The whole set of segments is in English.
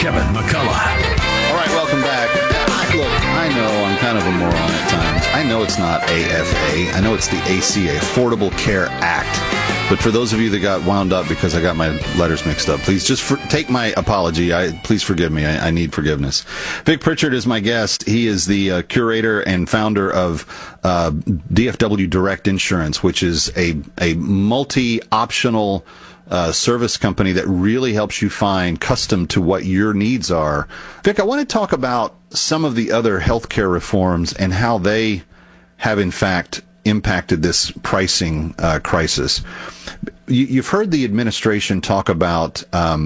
Kevin McCullough. All right, welcome back. Look, I know I'm kind of a moron at times. I know it's not AFA. I know it's the ACA, Affordable Care Act. But for those of you that got wound up because I got my letters mixed up, please just take my apology. Please forgive me. I need forgiveness. Vic Pritchard is my guest. He is the curator and founder of DFW Direct Insurance, which is a multi-optional service company that really helps you find custom to what your needs are. Vic, I want to talk about some of the other healthcare reforms and how they have, in fact, impacted this pricing crisis. You've heard the administration talk about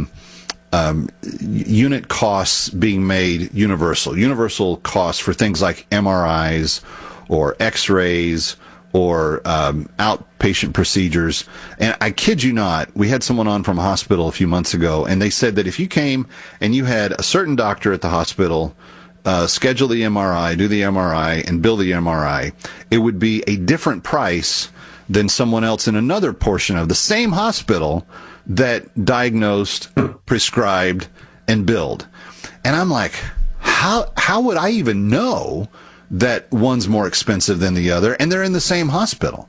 unit costs being made universal costs for things like MRIs or X-rays or outpatient procedures. And I kid you not, we had someone on from a hospital a few months ago, and they said that if you came and you had a certain doctor at the hospital schedule the MRI, do the MRI, and bill the MRI, it would be a different price than someone else in another portion of the same hospital that diagnosed, prescribed, and billed. And I'm like, how would I even know that one's more expensive than the other, and they're in the same hospital?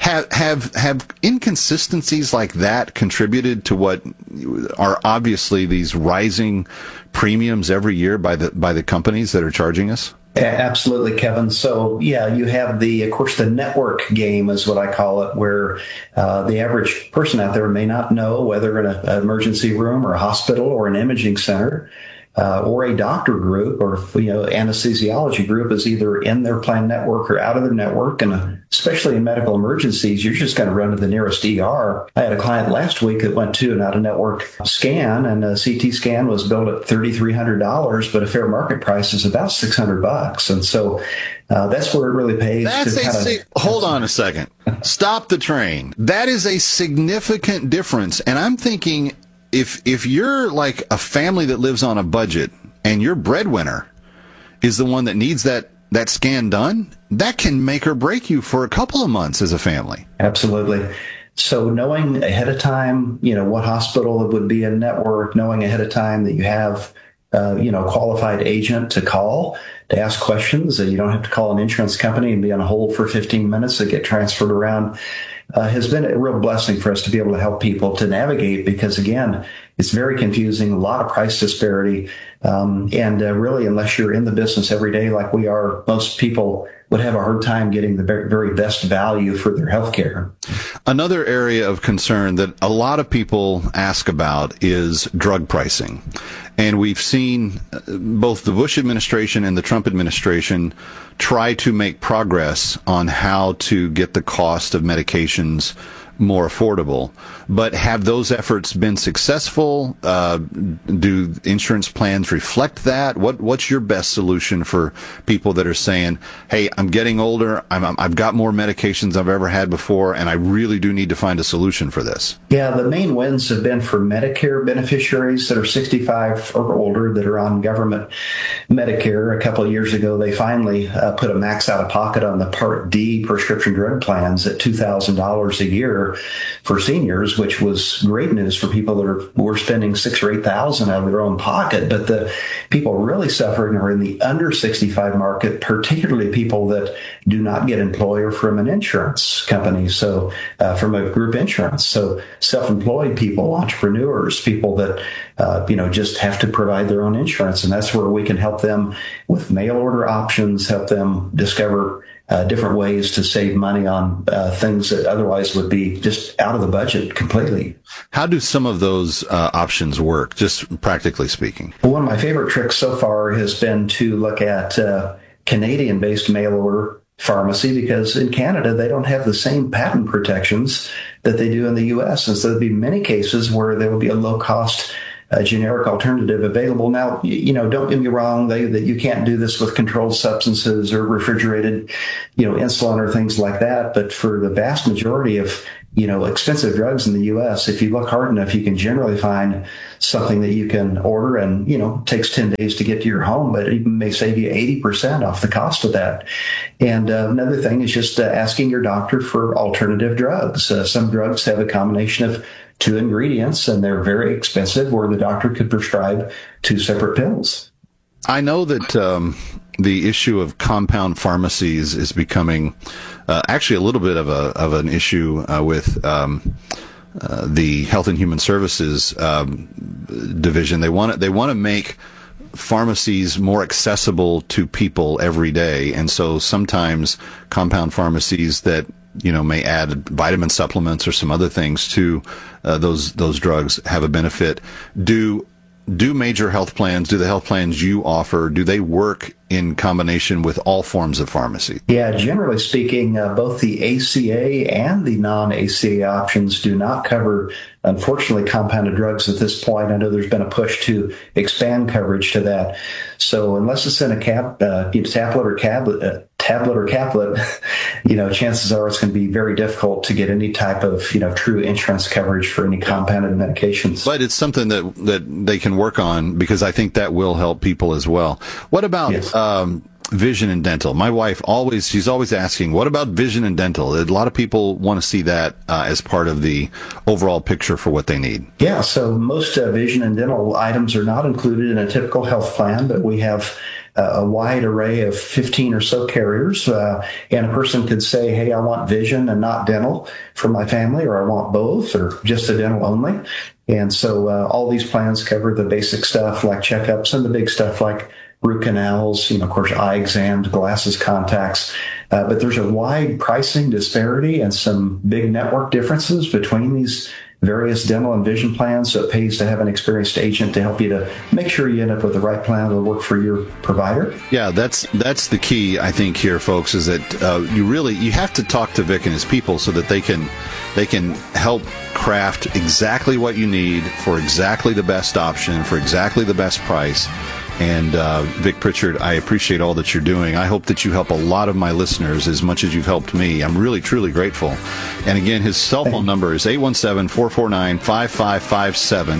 Have inconsistencies like that contributed to what are obviously these rising premiums every year by the companies that are charging us? Absolutely, Kevin. So, yeah, you have of course, the network game is what I call it, where the average person out there may not know whether in an emergency room or a hospital or an imaging center or a doctor group or anesthesiology group is either in their planned network or out of their network. And especially in medical emergencies, you're just going to run to the nearest ER. I had a client last week that went to an out-of-network scan, and a CT scan was billed at $3,300, but a fair market price is about $600. And so that's where it really pays. Hold on a second. Stop the train. That is a significant difference. And I'm thinking, if you're like a family that lives on a budget and your breadwinner is the one that needs that scan done, that can make or break you for a couple of months as a family. Absolutely. So knowing ahead of time, what hospital it would be in network, knowing ahead of time that you have, qualified agent to call to ask questions, that you don't have to call an insurance company and be on hold for 15 minutes to get transferred around, has been a real blessing for us to be able to help people to navigate, because again, it's very confusing, a lot of price disparity. And really, unless you're in the business every day like we are, most people would have a hard time getting the very best value for their health care. Another area of concern that a lot of people ask about is drug pricing. And we've seen both the Bush administration and the Trump administration try to make progress on how to get the cost of medications more affordable. But have those efforts been successful? Do insurance plans reflect that? What's your best solution for people that are saying, hey, I'm getting older, I've got more medications I've ever had before, and I really do need to find a solution for this? Yeah, the main wins have been for Medicare beneficiaries that are 65 or older that are on government Medicare. A couple of years ago, they finally put a max out of pocket on the Part D prescription drug plans at $2,000 a year for seniors, which was great news for people that were spending $6,000 or $8,000 out of their own pocket. But the people really suffering are in the under 65 market, particularly people that do not get employer from an insurance company, so from a group insurance. So self-employed people, entrepreneurs, people that just have to provide their own insurance, and that's where we can help them with mail order options, help them discover different ways to save money on things that otherwise would be just out of the budget completely. How do some of those options work, just practically speaking? Well, one of my favorite tricks so far has been to look at Canadian-based mail order pharmacy, because in Canada, they don't have the same patent protections that they do in the U.S. And so there'll be many cases where there will be a low-cost generic alternative available. Now, don't get me wrong, that you can't do this with controlled substances or refrigerated, insulin or things like that. But for the vast majority of, expensive drugs in the U.S., if you look hard enough, you can generally find something that you can order and, takes 10 days to get to your home, but it may save you 80% off the cost of that. And another thing is just asking your doctor for alternative drugs. Some drugs have a combination of two ingredients, and they're very expensive, where the doctor could prescribe two separate pills. I know that the issue of compound pharmacies is becoming actually a little bit of an issue with the Health and Human Services division. They want to make pharmacies more accessible to people every day, and so sometimes compound pharmacies that may add vitamin supplements or some other things to those drugs have a benefit. Do major health plans, do the health plans you offer, do they work in combination with all forms of pharmacy? Yeah, generally speaking, both the ACA and the non-ACA options do not cover, unfortunately, compounded drugs at this point. I know there's been a push to expand coverage to that. So unless it's in a tablet or caplet, chances are it's going to be very difficult to get any type of, true insurance coverage for any compounded medications. But it's something that they can work on, because I think that will help people as well. What about vision and dental? My wife she's always asking, what about vision and dental? A lot of people want to see that as part of the overall picture for what they need. Yeah, so most vision and dental items are not included in a typical health plan, but we have a wide array of 15 or so carriers, and a person could say, hey, I want vision and not dental for my family, or I want both, or just a dental only. And so all these plans cover the basic stuff like checkups, and the big stuff like root canals, of course, eye exams, glasses, contacts. But there's a wide pricing disparity and some big network differences between these various dental and vision plans, so it pays to have an experienced agent to help you to make sure you end up with the right plan that will work for your provider. Yeah, that's the key, I think, here, folks, is that you have to talk to Vic and his people so that they can help craft exactly what you need for exactly the best option, for exactly the best price. And Vic Pritchard, I appreciate all that you're doing. I hope that you help a lot of my listeners as much as you've helped me. I'm really, truly grateful. And again, his cell phone number is 817-449-5557,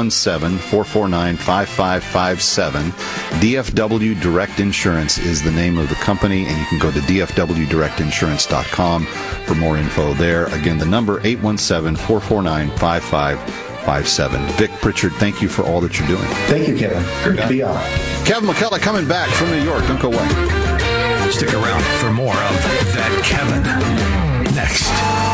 817-449-5557. DFW Direct Insurance is the name of the company, and you can go to dfwdirectinsurance.com for more info there. Again, the number, 817-449-5557. Vic Pritchard, thank you for all that you're doing. Thank you, Kevin. Great to be on. Kevin McCullough coming back from New York. Don't go away. Stick around for more of That Kevin next.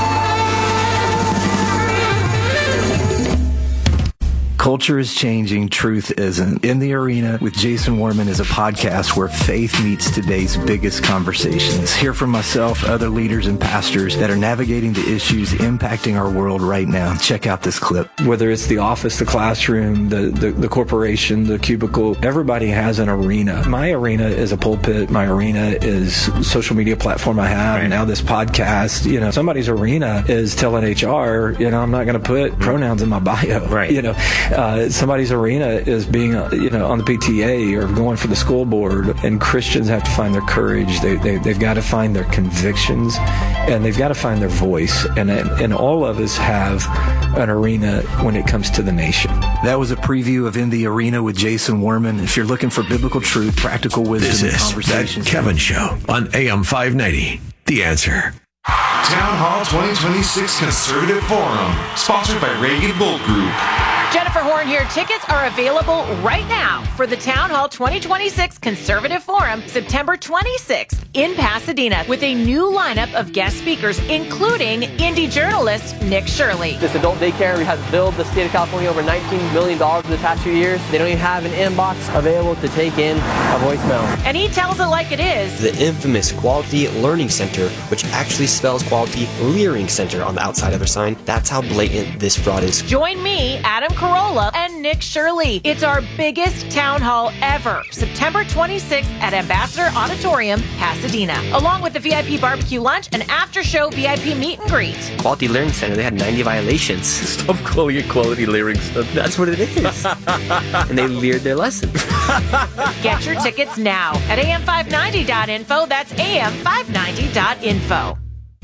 Culture is changing, truth isn't. In the Arena with Jason Warman is a podcast where faith meets today's biggest conversations. Hear from myself, other leaders and pastors that are navigating the issues impacting our world right now. Check out this clip. Whether it's the office, the classroom, the corporation, the cubicle, everybody has an arena. My arena is a pulpit. My arena is social media platform I have. Right. Now this podcast, somebody's arena is telling HR, I'm not going to put pronouns in my bio. Right. Somebody's arena is being, on the PTA or going for the school board, and Christians have to find their courage. They've got to find their convictions, and they've got to find their voice. And all of us have an arena when it comes to the nation. That was a preview of In the Arena with Jason Warman. If you're looking for biblical truth, practical wisdom, and conversations. That Kevin Show on AM 590. The Answer. Town Hall 2026 Conservative Forum, sponsored by Reagan Gold Group. Jennifer Horn here. Tickets are available right now for the Town Hall 2026 Conservative Forum, September 26th in Pasadena, with a new lineup of guest speakers, including indie journalist Nick Shirley. This adult daycare has billed the state of California over $19 million in the past few years. They don't even have an inbox available to take in a voicemail. And he tells it like it is. The infamous Quality Learning Center, which actually spells Quality Leering Center on the outside of their sign. That's how blatant this fraud is. Join me, Adam Carolla, and Nick Shirley. It's our biggest town hall ever, September 26th at Ambassador Auditorium, Pasadena, along with the VIP barbecue lunch and after-show VIP meet and greet. Quality Learning Center, they had 90 violations. Stop calling it Quality Leering Center. That's what it is. And they leered their lesson. Get your tickets now at am590.info. That's am590.info.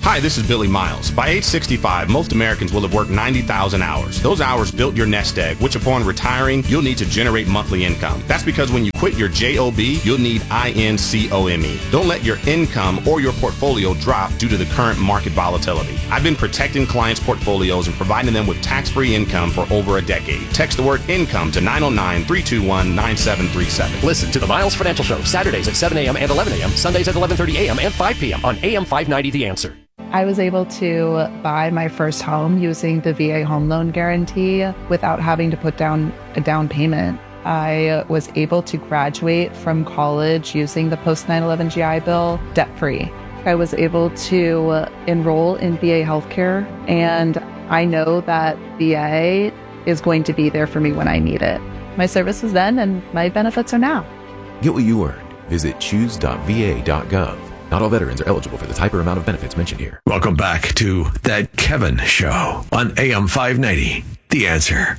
Hi, this is Billy Miles. By age 65, most Americans will have worked 90,000 hours. Those hours built your nest egg, which upon retiring, you'll need to generate monthly income. That's because when you quit your JOB, you'll need INCOME. Don't let your income or your portfolio drop due to the current market volatility. I've been protecting clients' portfolios and providing them with tax-free income for over a decade. Text the word income to 909-321-9737. Listen to the Miles Financial Show, Saturdays at 7 a.m. and 11 a.m., Sundays at 11:30 a.m. and 5 p.m. on AM 590 The Answer. I was able to buy my first home using the VA home loan guarantee without having to put down a down payment. I was able to graduate from college using the post 9/11 GI Bill debt-free. I was able to enroll in VA healthcare, and I know that VA is going to be there for me when I need it. My service was then, and my benefits are now. Get what you earned. Visit choose.va.gov. Not all veterans are eligible for the type or amount of benefits mentioned here. Welcome back to That Kevin Show on AM 590. The Answer.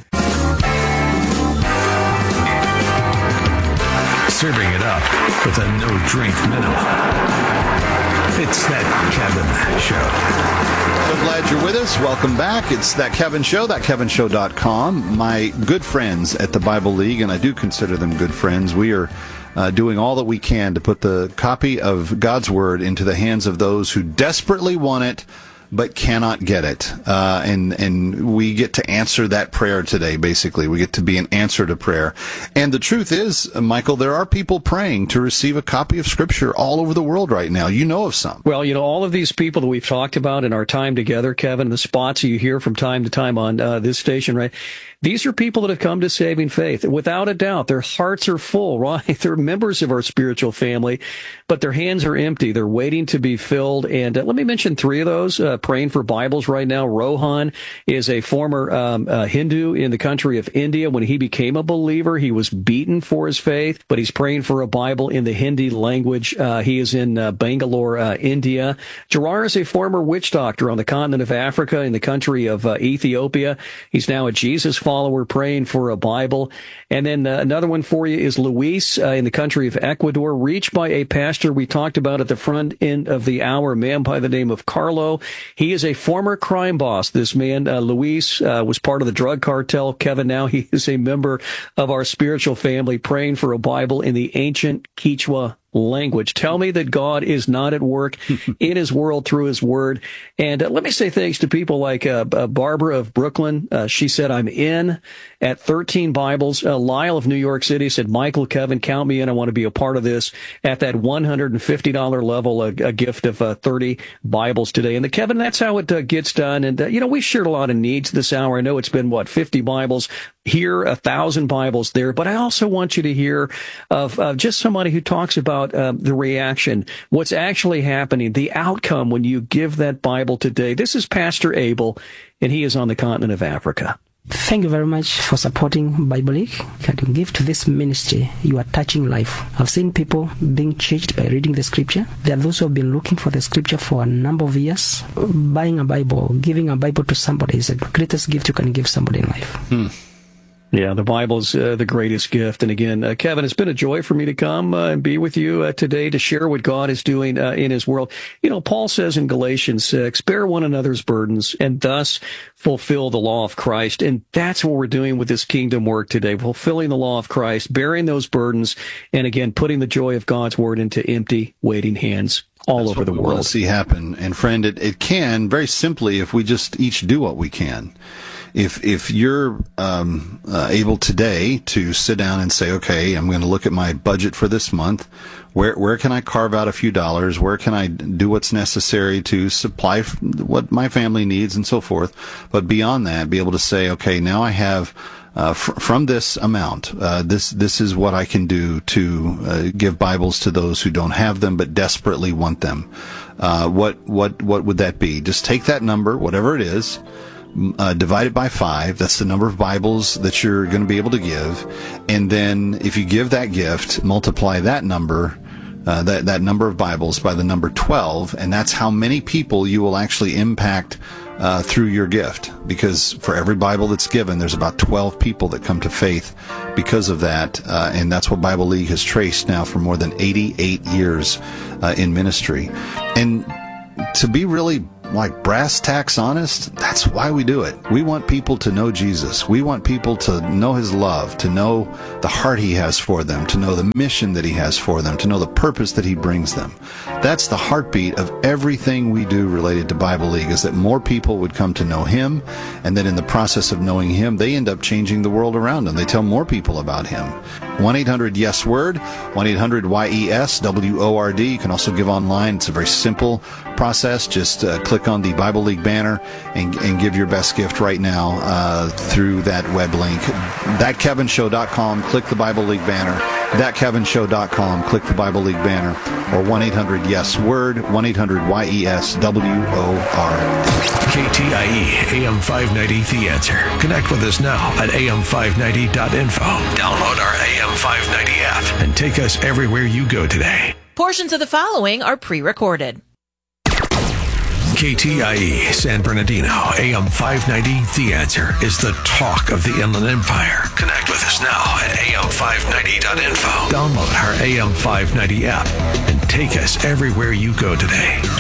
Serving it up with a no-drink minimum. It's That Kevin Show. So glad you're with us. Welcome back. It's That Kevin Show, thatkevinshow.com. My good friends at the Bible League, and I do consider them good friends, we are doing all that we can to put the copy of God's Word into the hands of those who desperately want it but cannot get it. And we get to answer that prayer today, basically. We get to be an answer to prayer. And the truth is, Michael, there are people praying to receive a copy of Scripture all over the world right now. You know of some. Well, all of these people that we've talked about in our time together, Kevin, the spots you hear from time to time on this station, right? These are people that have come to saving faith. Without a doubt, their hearts are full, right? They're members of our spiritual family, but their hands are empty. They're waiting to be filled. And let me mention three of those praying for Bibles right now. Rohan is a former Hindu in the country of India. When he became a believer, he was beaten for his faith, but he's praying for a Bible in the Hindi language. He is in Bangalore, India. Jarar is a former witch doctor on the continent of Africa in the country of Ethiopia. He's now a Jesus follower praying for a Bible. And then another one for you is Luis in the country of Ecuador, reached by a pastor we talked about at the front end of the hour, a man by the name of Carlo. He is a former crime boss. This man, Luis, was part of the drug cartel. Kevin, now he is a member of our spiritual family, praying for a Bible in the ancient Quechua language. Tell me that God is not at work in his world through his word. And let me say thanks to people like Barbara of Brooklyn. She said, I'm in at 13 Bibles. Lyle of New York City said, Michael, Kevin, count me in. I want to be a part of this at that $150 level, a gift of 30 Bibles today. And Kevin, that's how it gets done. And, we've shared a lot of needs this hour. I know it's been, 50 Bibles here, 1,000 Bibles there. But I also want you to hear of just somebody who talks about the reaction, what's actually happening, the outcome when you give that Bible today. This is Pastor Abel, and he is on the continent of Africa. Thank you very much for supporting Bible League. Can you give to this ministry? You are touching life. I've seen people being changed by reading the scripture. There are those who have been looking for the scripture for a number of years. Buying a Bible, giving a Bible to somebody is the greatest gift you can give somebody in life. Yeah, the Bible's the greatest gift. And again, Kevin, it's been a joy for me to come and be with you today to share what God is doing in his world. Paul says in Galatians 6, bear one another's burdens and thus fulfill the law of Christ. And that's what we're doing with this kingdom work today, fulfilling the law of Christ, bearing those burdens, and again, putting the joy of God's word into empty, waiting hands all over the world. Want to see happen. And friend, it can very simply if we just each do what we can. If you're able today to sit down and say, okay, I'm going to look at my budget for this month. Where can I carve out a few dollars? Where can I do what's necessary to supply what my family needs and so forth? But beyond that, be able to say, okay, now I have from this amount, this is what I can do to give Bibles to those who don't have them but desperately want them. What would that be? Just take that number, whatever it is. Divide it by 5. That's the number of Bibles that you're going to be able to give. And then if you give that gift, multiply that number, that number of Bibles by the number 12. And that's how many people you will actually impact through your gift. Because for every Bible that's given, there's about 12 people that come to faith because of that. And that's what Bible League has traced now for more than 88 years in ministry. And to be really like brass tacks honest, that's why we do it. We want people to know Jesus. We want people to know his love, to know the heart he has for them, to know the mission that he has for them, to know the purpose that he brings them. That's the heartbeat of everything we do related to Bible League, is that more people would come to know him, and that in the process of knowing him, they end up changing the world around them. They tell more people about him. 1-800-YES-WORD, 1-800-YES-WORD. You can also give online. It's a very simple process. Just click on the Bible League banner and give your best gift right now through that web link. ThatKevinShow.com, click the Bible League banner. ThatKevinShow.com, click the Bible League banner. Or 1-800-YES-WORD, 1-800-YES-WORD. KTIE AM 590 The Answer. Connect with us now at am590.info. Download our AM 590 app and take us everywhere you go today. Portions of the following are pre-recorded. KTIE San Bernardino, AM 590, The Answer, is the talk of the Inland Empire. Connect with us now at am590.info. Download our AM 590 app and take us everywhere you go today.